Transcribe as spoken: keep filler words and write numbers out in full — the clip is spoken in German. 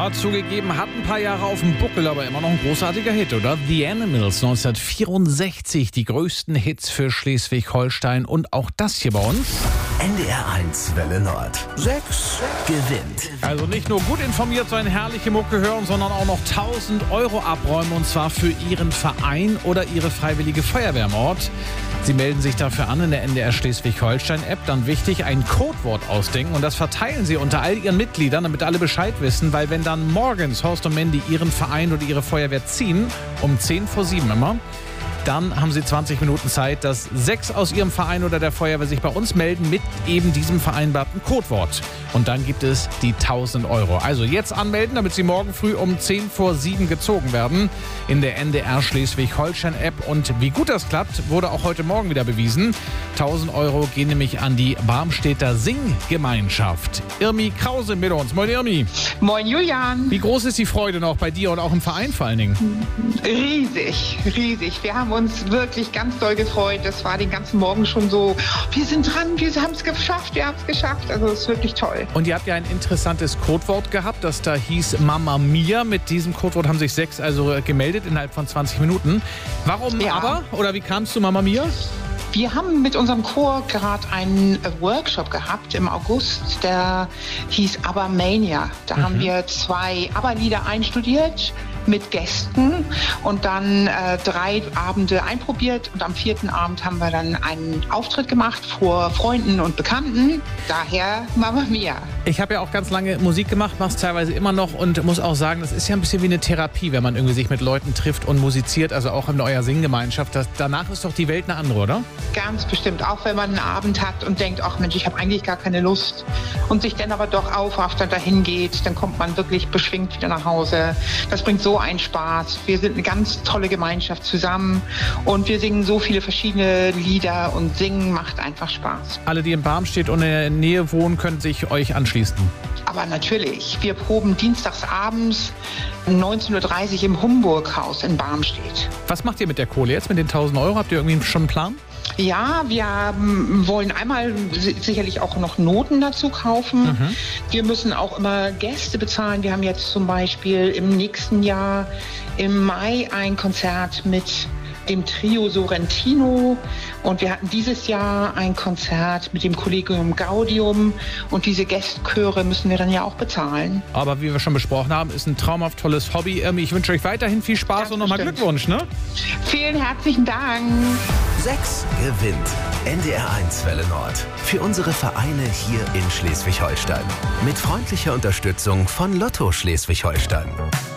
Ja, zugegeben, hat ein paar Jahre auf dem Buckel, aber immer noch ein großartiger Hit, oder? The Animals neunzehnhundertvierundsechzig, die größten Hits für Schleswig-Holstein und auch das hier bei uns. N D R eins Welle Nord. Sechs gewinnt. Also nicht nur gut informiert sein, herrliche Mucke hören, sondern auch noch tausend Euro abräumen, und zwar für Ihren Verein oder Ihre freiwillige Feuerwehr im Ort. Sie melden sich dafür an in der N D R Schleswig-Holstein-App. Dann wichtig, ein Codewort ausdenken, und das verteilen Sie unter all Ihren Mitgliedern, damit alle Bescheid wissen, weil wenn dann morgens Horst und Mandy Ihren Verein oder Ihre Feuerwehr ziehen, um zehn vor sieben immer, dann haben Sie zwanzig Minuten Zeit, dass sechs aus Ihrem Verein oder der Feuerwehr sich bei uns melden mit eben diesem vereinbarten Codewort. Und dann gibt es die tausend Euro. Also jetzt anmelden, damit Sie morgen früh um zehn vor sieben gezogen werden in der N D R Schleswig-Holstein-App. Und wie gut das klappt, wurde auch heute Morgen wieder bewiesen. tausend Euro gehen nämlich an die Barmstedter Singgemeinschaft. Irmi Krause mit uns. Moin Irmi. Moin Julian. Wie groß ist die Freude noch bei dir und auch im Verein vor allen Dingen? Riesig, riesig. Wir haben uns wirklich ganz doll gefreut. Das war den ganzen Morgen schon so, wir sind dran, wir haben es geschafft, wir haben es geschafft. Also es ist wirklich toll. Und ihr habt ja ein interessantes Codewort gehabt, das da hieß Mama Mia. Mit diesem Codewort haben sich sechs also gemeldet innerhalb von zwanzig Minuten. Warum Ja. aber? Oder wie kamst du Mama Mia? Wir haben mit unserem Chor gerade einen Workshop gehabt im August, der hieß ABBA-Mania. Da mhm. haben wir zwei ABBA-Lieder einstudiert mit Gästen und dann äh, drei Abende einprobiert, und am vierten Abend haben wir dann einen Auftritt gemacht vor Freunden und Bekannten. Daher Mama Mia. Ich habe ja auch ganz lange Musik gemacht, mache es teilweise immer noch und muss auch sagen, das ist ja ein bisschen wie eine Therapie, wenn man irgendwie sich mit Leuten trifft und musiziert, also auch in eurer Singgemeinschaft. Das, danach ist doch die Welt eine andere, oder? Ganz bestimmt, auch wenn man einen Abend hat und denkt, ach Mensch, ich habe eigentlich gar keine Lust, und sich dann aber doch aufrafft und dahin geht, dann kommt man wirklich beschwingt wieder nach Hause. Das bringt so einen Spaß. Wir sind eine ganz tolle Gemeinschaft zusammen und wir singen so viele verschiedene Lieder, und singen macht einfach Spaß. Alle, die in Barmstedt und in der Nähe wohnen, können sich euch anschließen. Aber natürlich, wir proben dienstags abends um neunzehn Uhr dreißig im Humburg-Haus in Barmstedt. Was macht ihr mit der Kohle jetzt, mit den tausend Euro? Habt ihr irgendwie schon einen Plan? Ja, wir ähm, wollen einmal si- sicherlich auch noch Noten dazu kaufen. Mhm. Wir müssen auch immer Gäste bezahlen. Wir haben jetzt zum Beispiel im nächsten Jahr im Mai ein Konzert mit dem Trio Sorrentino, und wir hatten dieses Jahr ein Konzert mit dem Collegium Gaudium, und diese Gästchöre müssen wir dann ja auch bezahlen. Aber wie wir schon besprochen haben, ist ein traumhaft tolles Hobby. Irmi, ich wünsche euch weiterhin viel Spaß Ganz und nochmal bestimmt. Glückwunsch, ne? Vielen herzlichen Dank. Sechs gewinnt. N D R eins Welle Nord. Für unsere Vereine hier in Schleswig-Holstein. Mit freundlicher Unterstützung von Lotto Schleswig-Holstein.